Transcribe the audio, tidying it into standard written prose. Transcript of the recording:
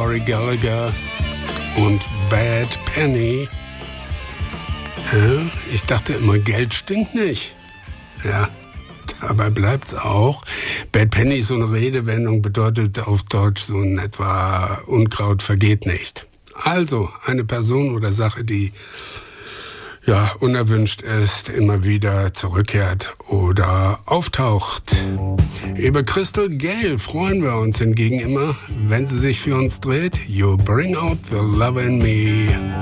Rory Gallagher und Bad Penny. Ja, ich dachte immer, Geld stinkt nicht. Ja, dabei bleibt's auch. Bad Penny ist so eine Redewendung, bedeutet auf Deutsch so in etwa Unkraut vergeht nicht. Also eine Person oder Sache, die ja unerwünscht ist, immer wieder zurückkehrt oder auftaucht. Über Crystal Gayle freuen wir uns hingegen immer, wenn sie sich für uns dreht. You bring out the love in me.